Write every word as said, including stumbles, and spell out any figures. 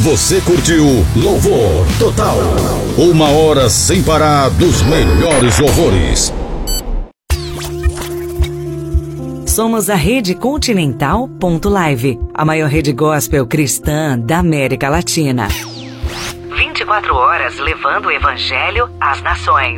Você curtiu Louvor Total. Uma hora sem parar dos melhores louvores. Somos a Rede Continental ponto live, a maior rede gospel cristã da América Latina. vinte e quatro horas levando o evangelho às nações.